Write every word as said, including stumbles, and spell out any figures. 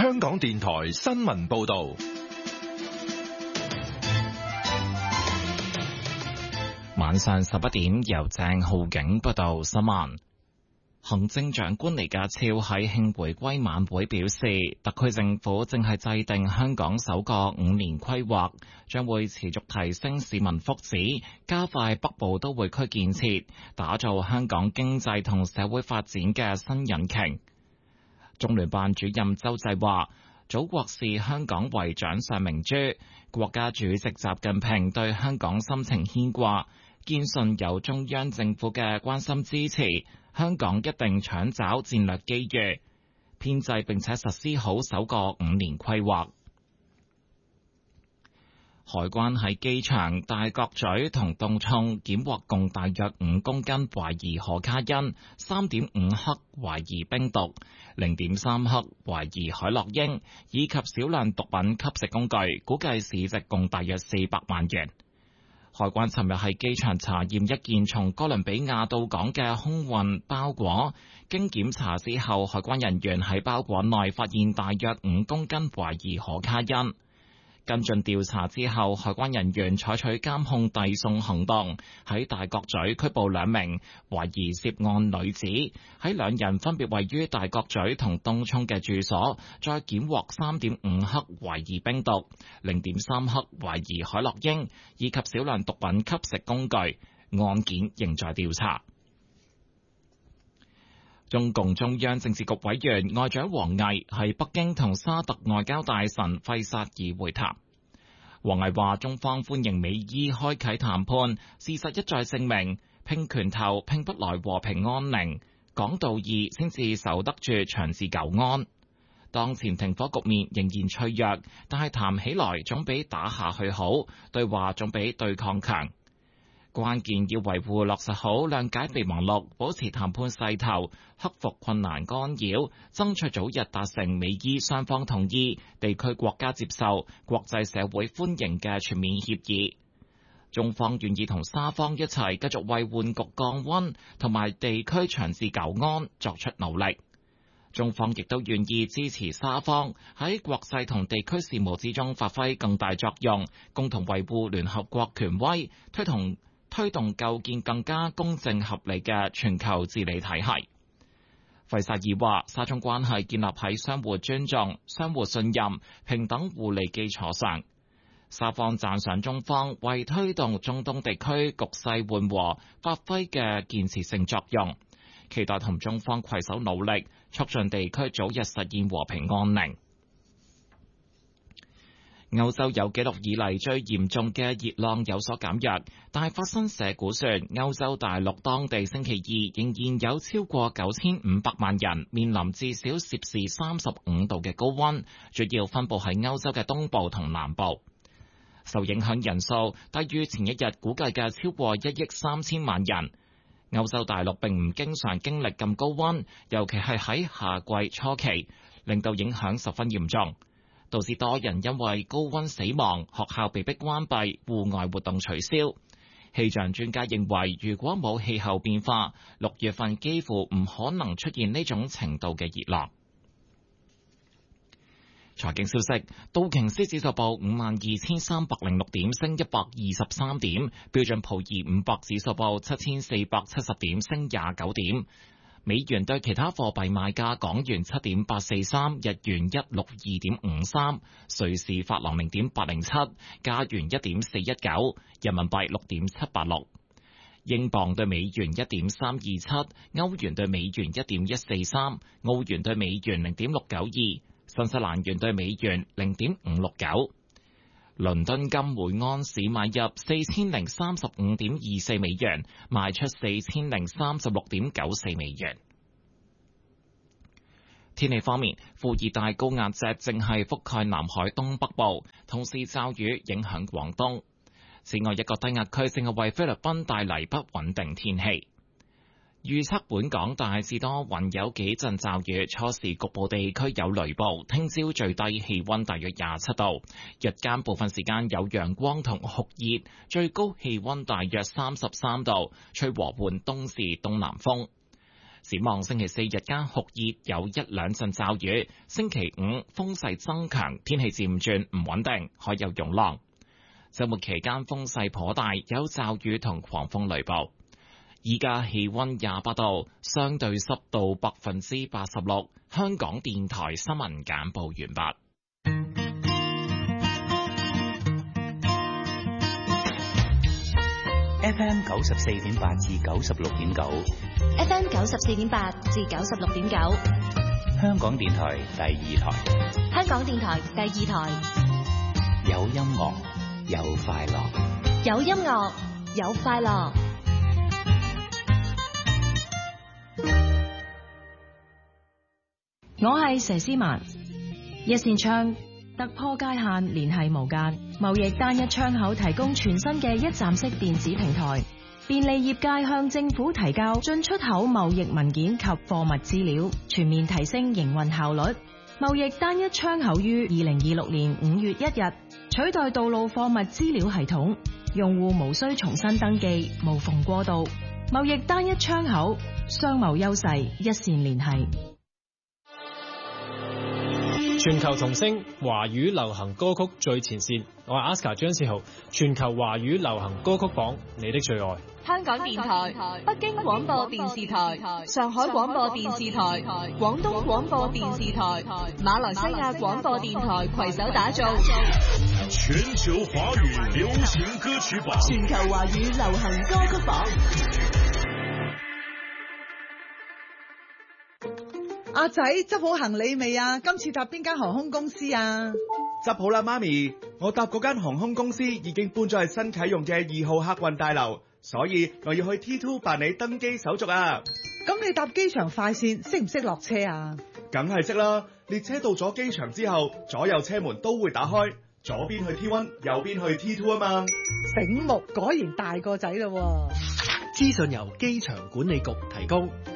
香港電台新聞報道。 晚上十一點，由鄭浩景報道新聞。行政長官李家超喺慶回歸晚會表示，特區政府正係制定香港首個五年規劃，將會持續提升市民福祉，加快北部都會區建設，打造香港經濟同社會發展嘅新引擎。中聯辦主任周濟話，祖國視香港為掌上明珠，國家主席習近平對香港深情牽掛，堅信有中央政府嘅關心支持，香港一定搶找戰略機遇，編制並且實施好首個五年規劃。海關喺機場大角咀同東涌檢獲共大約五公斤懷疑可卡因、三點五克懷疑冰毒、零點三克懷疑海洛因以及少量毒品吸食工具，估計市值共大約四百萬元。海關尋日喺機場查驗一件從哥倫比亞到港嘅空運包裹，經檢查之後，海關人員喺包裹內發現大約五公斤懷疑可卡因。跟進調查之後，海關人員採取監控遞送行動，喺大角咀拘捕兩名懷疑涉案女子，喺兩人分別位於大角咀同東涌嘅住所，再檢獲三點五克懷疑冰毒、零點三克懷疑海洛因以及少量毒品吸食工具，案件仍在調查。中共中央政治局委員外長王毅喺北京同沙特外交大臣費薩爾會談。王毅話：中方歡迎美伊開啟談判，事實一再證明，拼拳頭拼不來和平安寧，講道義先至守得住長治久安。當前停火局面仍然脆弱，但係談起來總比打下去好，對話總比對抗強。關鍵要維護落實好諒解備忘錄，保持談判勢頭，克服困難干擾，爭取早日達成美伊雙方同意、地區國家接受、國際社會歡迎嘅全面協議。中方願意同沙方一齊繼續為緩局降溫同埋地區長治久安作出努力。中方亦都願意支持沙方喺國際同地區事務之中發揮更大作用，共同維護聯合國權威，推動推動構建更加公正合理嘅全球治理體系。費薩爾話：沙中關係建立喺相互尊重、相互信任、平等互利基礎上。沙方讚賞中方為推動中東地區局勢緩和發揮嘅建設性作用，期待同中方攜手努力，促進地區早日實現和平安寧。歐洲有紀錄以嚟最嚴重嘅熱浪有所減弱，但係法新社估算，歐洲大陸當地星期二仍然有超過九千五百萬人面臨至少攝氏三十五度嘅高溫，主要分佈喺歐洲嘅東部同南部。受影響人數低於前一日估計嘅超過一億三千萬人。歐洲大陸並唔經常經歷咁高溫，尤其係喺夏季初期，令到影響十分嚴重，導致多人因為高溫死亡，學校被迫關閉，戶外活動取消。氣象專家認為，如果冇氣候變化，六月份幾乎唔可能出現呢種程度嘅熱浪。財經消息，道瓊斯指數報五萬二千三百零六點，升一百二十三點；標準普爾五百指數報七千四百七十點，升廿九點。美元對其他貨幣賣價：港元七點八四三，日元一六二點五三，瑞士法郎零點八零七，加元一點四一九，人民幣六點七八六，英鎊對美元一點三二七，歐元對美元一點一四三，澳元對美元零點六九二，新西蘭元對美元零點五六九。倫敦金每安士買入四千零三十五點二四美元，賣出四千零三十六點九四美元。天氣方面，副熱帶高壓脊正係覆蓋南海東北部，同時驟雨影響廣東。此外，一個低壓區正係為菲律賓帶嚟不穩定天氣。預測本港大致多雲，有幾陣驟雨，初時局部地區有雷暴。聽朝最低氣溫大約廿七度，日間部分時間有陽光同酷熱，最高氣溫大約三十三度，吹和緩東至東南風。 展望星期四日間酷熱，有一兩陣驟雨。星期五風勢增強，天氣漸轉唔穩定，海有湧浪。週末期間風勢頗大，有驟雨同狂風雷暴。依家氣溫廿八度，相對濕度百分之八十六。香港電台新聞簡報完畢。 F M 九十四點八至九十六點九 ，F M 九十四點八至九十六點九， 香港電台第二台， 香港電台第二台， 有音樂有快樂， 有音樂有快樂。 我係佘詩曼，一線窗突破界限，聯繫無間，貿易單一窗口提供全新嘅一站式電子平台，便利業界向政府提交進出口貿易文件及貨物資料，全面提升營運效率。貿易單一窗口於二零二六年五月一日取代道路貨物資料系統，用戶無需重新登記，無縫過渡。貿易單一窗口，商貿優勢一線聯繫。 全球同聲華語流行歌曲最前線，我係 Aska 張志豪，全球華語流行歌曲榜你的最愛。 香港電台、北京廣播電視台、上海廣播電視台、廣東廣播電視台、馬來西亞廣播電台攜手打造全球華語流行歌曲榜， 全球華語流行歌曲榜。 阿仔執好行李未啊？今次搭邊間航空公司啊？ 執好啦，媽咪，我搭嗰間航空公司已經搬咗去新啟用嘅二號客運大樓，所以我要去 T 二 辦理登機手續啊。 咁你搭機場快線識唔識落車啊？ 梗係識啦，列車到咗機場之後，左右車門都會打開，左邊去 T 一，右邊去 T 二 啊嘛。 醒目，果然大個仔咯。 資訊由機場管理局提供。